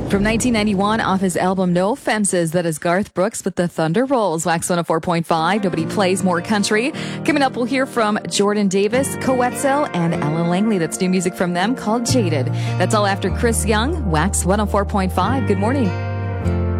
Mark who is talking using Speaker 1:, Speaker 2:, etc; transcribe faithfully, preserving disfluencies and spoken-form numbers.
Speaker 1: From nineteen ninety-one, off his album No Fences, that is Garth Brooks with The Thunder Rolls. Wax one oh four point five, nobody plays more country. Coming up, we'll hear from Jordan Davis, Coetzel, and Ella Langley. That's new music from them called Jaded. That's all after Chris Young, Wax one oh four point five. Good morning.